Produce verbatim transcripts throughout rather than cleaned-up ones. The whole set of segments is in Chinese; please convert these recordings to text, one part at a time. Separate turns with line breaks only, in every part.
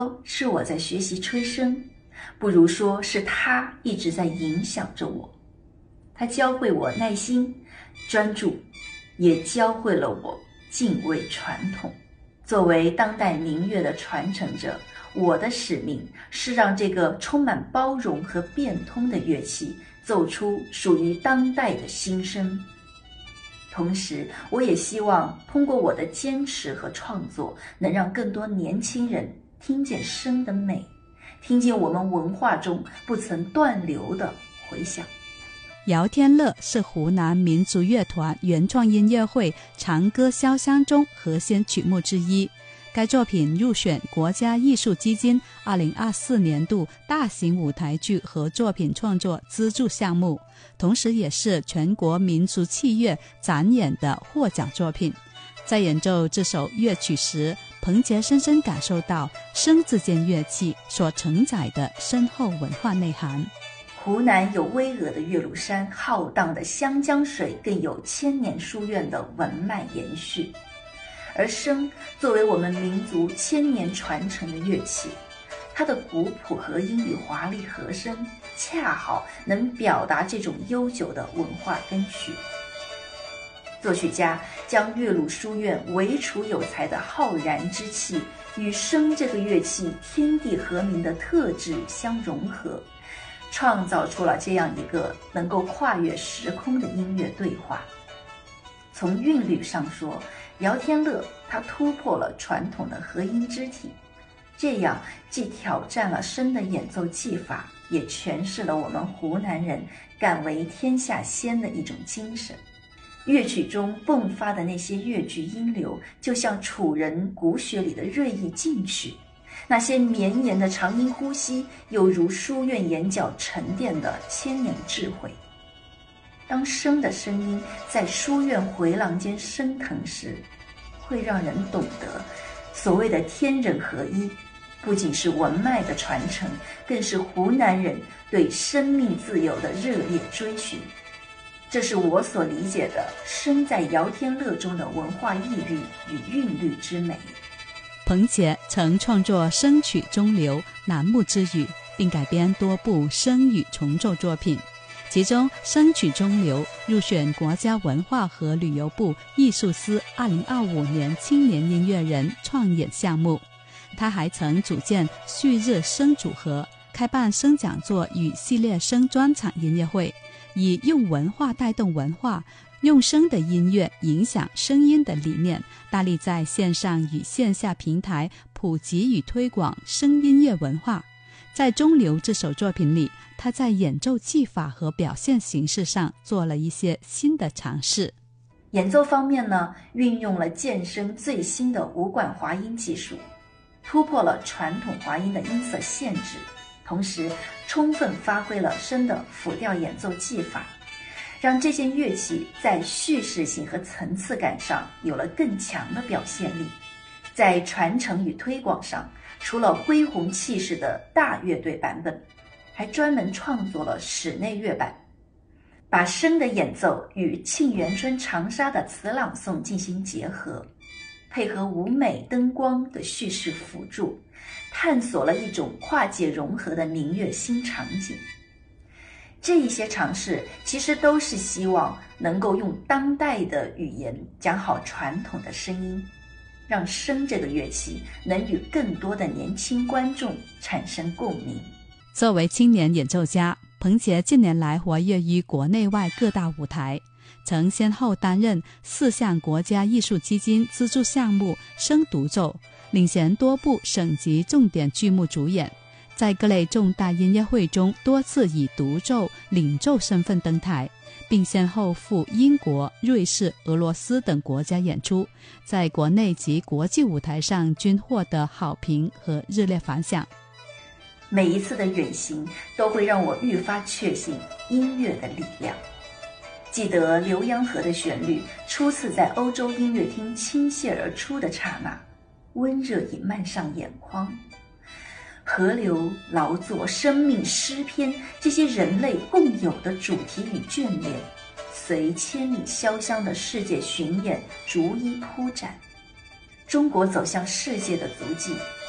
是我在学习吹笙，不如说是他一直在影响着我。他教会我耐心、专注，也教会了我敬畏传统。作为当代民乐的传承者，我的使命是让这个充满包容和变通的乐器奏出属于当代的新声。同时，我也希望通过我的坚持和创作，能让更多年轻人听见笙的美，听见我们文化中不曾断流的回响。
姚天乐是湖南民族乐团原创音乐会《长歌潇湘》中核心曲目之一，该作品入选国家艺术基金二零二四年度大型舞台剧和作品创作资助项目，同时也是全国民族器乐展演的获奖作品。在演奏这首乐曲时，彭杰深深感受到笙这件乐器所承载的深厚文化内涵。
湖南有巍峨的岳麓山，浩荡的湘江水，更有千年书院的文脉延续。而笙作为我们民族千年传承的乐器，它的古朴和音与华丽和声，恰好能表达这种悠久的文化根绪。作曲家将岳麓书院唯楚有才的浩然之气与笙这个乐器天地和鸣的特质相融合，创造出了这样一个能够跨越时空的音乐对话。从韵律上说，姚天乐他突破了传统的合音肢体，这样既挑战了笙的演奏技法，也诠释了我们湖南人敢为天下先的一种精神。乐曲中迸发的那些乐句音流，就像楚人骨血里的锐意进取，那些绵延的长音呼吸，犹如书院眼角沉淀的千年智慧。当笙的声音在书院回廊间升腾时，会让人懂得所谓的天人合一，不仅是文脉的传承，更是湖南人对生命自由的热烈追寻。这是我所理解的笙在姚天乐中的文化意律与韵律之美。
彭杰曾创作笙曲中流、楠木之语，并改编多部笙语重奏作品，其中笙曲中流入选国家文化和旅游部艺术司二零二五年青年音乐人创演项目。他还曾组建旭日笙组合，开办笙讲座与系列笙专场音乐会，以用文化带动文化，用笙的音乐影响声音的理念，大力在线上与线下平台普及与推广声音乐文化。在中流这首作品里，他在演奏技法和表现形式上做了一些新的尝试。
演奏方面呢，运用了剑笙最新的无管滑音技术，突破了传统滑音的音色限制，同时充分发挥了笙的辅调演奏技法，让这件乐器在叙事性和层次感上有了更强的表现力。在传承与推广上，除了恢宏气势的大乐队版本，还专门创作了室内乐版，把笙的演奏与沁园春·长沙的词朗诵进行结合，配合舞美灯光的叙事辅助，探索了一种跨界融合的民乐新场景。这一些尝试其实都是希望能够用当代的语言讲好传统的声音，让笙这个乐器能与更多的年轻观众产生共鸣。
作为青年演奏家，彭杰近年来活跃于国内外各大舞台，曾先后担任四项国家艺术基金资助项目笙独奏，领衔多部省级重点剧目主演，在各类重大音乐会中多次以独奏、领奏身份登台，并先后赴英国、瑞士、俄罗斯等国家演出，在国内及国际舞台上均获得好评和热烈反响。
每一次的远行都会让我愈发确信音乐的力量。记得《浏阳河》的旋律初次在欧洲音乐厅倾泻而出的刹那，温热已漫上眼眶。河流、劳作、生命、诗篇，这些人类共有的主题与眷恋，随千里潇湘的世界巡演逐一铺展。中国走向世界的足迹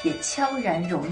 也悄然融入